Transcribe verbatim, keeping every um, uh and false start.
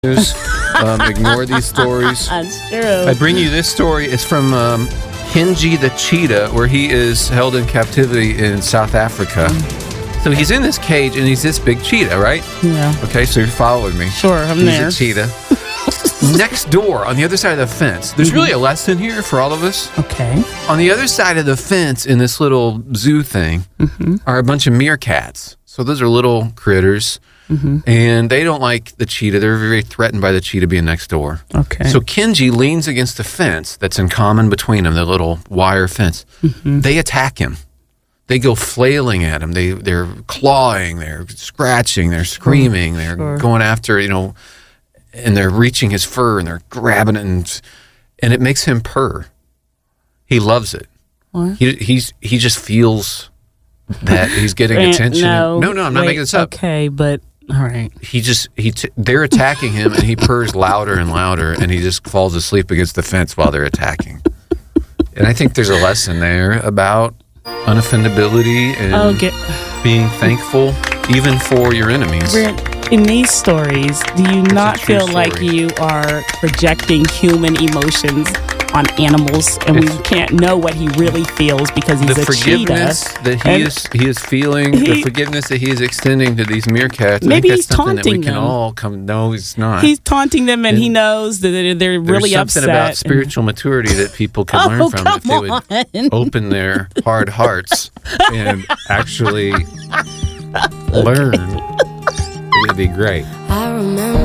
news. Um, ignore these stories. That's true. I bring you this story. It's from um, Kinji the cheetah, where he is held in captivity in South Africa. Mm. So he's in this cage, and he's this big cheetah, right? Yeah. Okay, so you're following me. Sure, I'm he's there. He's a cheetah. Next door, on the other side of the fence, there's mm-hmm. really a lesson here for all of us. Okay. On the other side of the fence in this little zoo thing mm-hmm. are a bunch of meerkats. So those are little critters. Mm-hmm. And they don't like the cheetah. They're very threatened by the cheetah being next door. Okay. So Kinji leans against the fence that's in common between them, the little wire fence. Mm-hmm. They attack him. They go flailing at him. They, they're clawing, they're scratching, they're screaming, they're sure. going after, you know, and they're reaching his fur and they're grabbing it, and, and it makes him purr. He loves it. What? He, he's, he just feels that he's getting attention. No, no, no, I'm not wait, making this up. Okay, but... All right. He just he t- they're attacking him, and he purrs louder and louder, and he just falls asleep against the fence while they're attacking. And I think there's a lesson there about unoffendability and okay. being thankful even for your enemies. In these stories, do you it's not feel story. like you are projecting human emotions on animals, and it's, we can't know what he really feels because he's the a forgiveness cheetah? that he is he is feeling, he, the forgiveness that he is extending to these meerkats. Maybe I think he's that's something that we can them. all come. No, he's not. He's taunting them, and, and he knows that they're, they're really upset. There's something about spiritual maturity that people can oh, learn from if they on. would open their hard hearts and actually learn. It would be great. I remember